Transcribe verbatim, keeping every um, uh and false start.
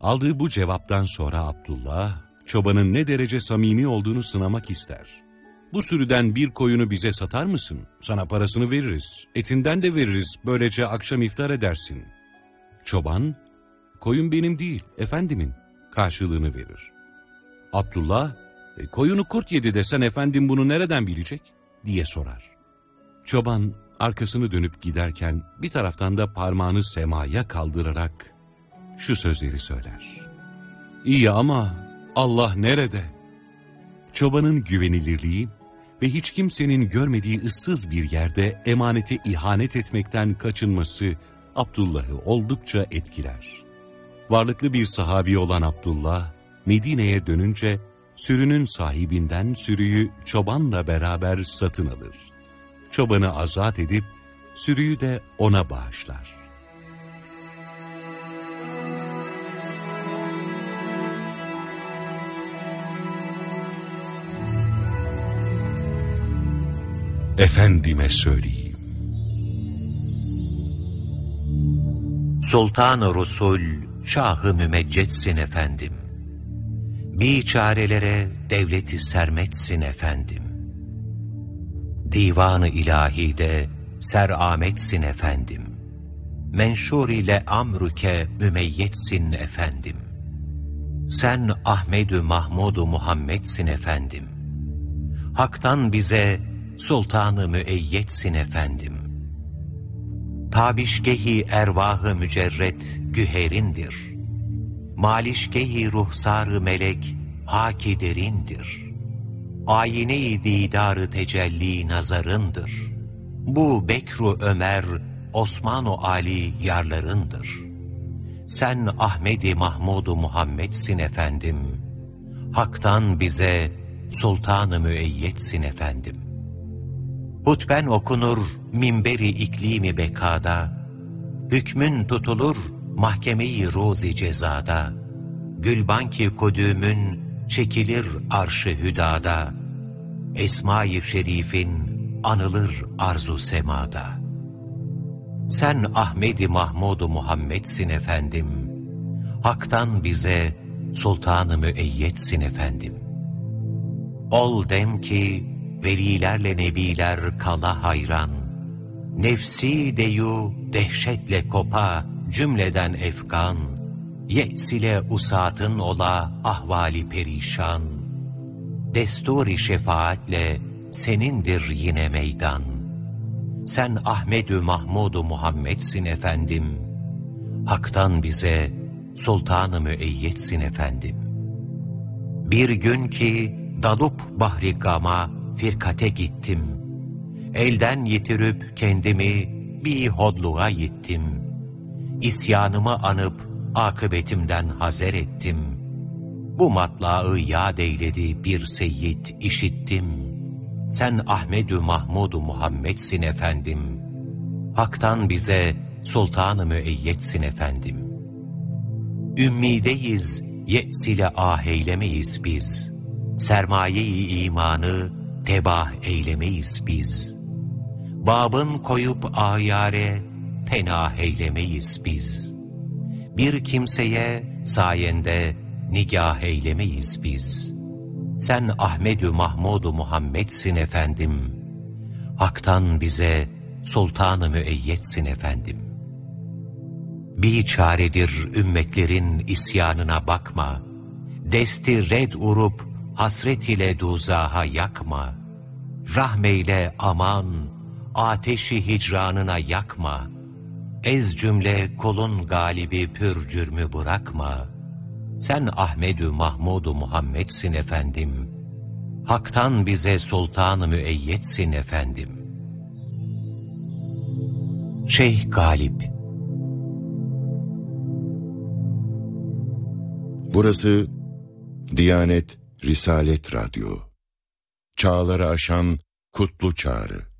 Aldığı bu cevaptan sonra Abdullah, çobanın ne derece samimi olduğunu sınamak ister. Bu sürüden bir koyunu bize satar mısın? Sana parasını veririz, etinden de veririz, böylece akşam iftar edersin. Çoban, koyun benim değil, efendimin karşılığını verir. Abdullah, e, koyunu kurt yedi desen efendim bunu nereden bilecek diye sorar. Çoban arkasını dönüp giderken bir taraftan da parmağını semaya kaldırarak şu sözleri söyler. İyi ama Allah nerede? Çobanın güvenilirliği ve hiç kimsenin görmediği ıssız bir yerde emanete ihanet etmekten kaçınması Abdullah'ı oldukça etkiler. Varlıklı bir sahabi olan Abdullah, Medine'ye dönünce sürünün sahibinden sürüyü çobanla beraber satın alır. Çobanı azat edip sürüyü de ona bağışlar. Efendime söyleyeyim. Sultan-ı Resul, Şah-ı Mümeccetsin efendim. Biçarelere devleti sermetsin efendim. Divan-ı ilahide serametsin efendim. Menşur ile amrüke mümeyyetsin efendim. Sen Ahmed-ü Mahmud-u Muhammed'sin efendim. Hak'tan bize Sultan-ı Müeyyetsin efendim. Tabişgehi ervah-ı mücerret güherindir. Malişgehi ruhsar-ı melek haki derindir. Ayine-i didar-ı tecelli nazarındır. Bu Bekru Ömer, Osman-u Ali yarlarındır. Sen Ahmed-i Mahmud-u Muhammed'sin efendim. Hak'tan bize Sultan-ı Müeyyetsin efendim. Hutben okunur minberi iklimi bekada, hükmün tutulur mahkeme-i ruzi cezada, gülbanki kudümün çekilir arş-ı hüdada, Esma-i şerifin anılır arzu semada. Sen Ahmed-i Mahmud-u Muhammed'sin efendim, Hak'tan bize Sultan-ı Müeyyetsin efendim. Ol dem ki velilerle nebiler kala hayran, nefsi deyu dehşetle kopa cümleden efkan, ye'sile usatın ola ahvali perişan, desturi şefaatle senindir yine meydan. Sen Ahmed-ü Mahmud-u Muhammed'sin efendim, Hak'tan bize Sultan-ı Müeyyetsin efendim. Bir gün ki dalup bahri gama firkate gittim, elden yitirip kendimi bir hodluğa yittim. İsyanımı anıp akıbetimden hazer ettim. Bu matlağı yad eyledi bir seyyid işittim. Sen Ahmed-ü Mahmud-u Muhammed'sin efendim, Hak'tan bize Sultan-ı Müeyyetsin efendim. Ümmideyiz, ye'sile ah eylemeyiz biz, sermaye-i imanı tebah eylemeyiz biz. Babın koyup ayare penah eylemeyiz biz. Bir kimseye sayende nigah eylemeyiz biz. Sen Ahmed-ü Mahmud-u Muhammed'sin efendim, Hak'tan bize Sultan-ı Müeyyetsin efendim. Biçaredir ümmetlerin isyanına bakma, desti red urup hasret ile duzaha yakma. Rahmeyle aman, ateşi hicranına yakma. Ez cümle kulun galibi pür cürmü bırakma. Sen Ahmed-ü Mahmud-u Muhammed'sin efendim, Hak'tan bize Sultan-ı Müeyyetsin efendim. Şeyh Galip. Burası Diyanet Risalet Radyo. Çağları aşan kutlu çağrı.